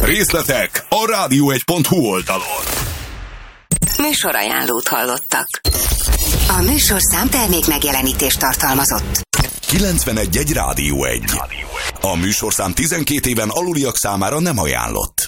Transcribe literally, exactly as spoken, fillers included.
Részletek a rádió egy pont hu oldalon. Műsorajánlót hallottak. A műsorszám termék megjelenítést tartalmazott. kilencvenegy egy Rádió egy. A műsorszám tizenkét éven aluliak számára nem ajánlott.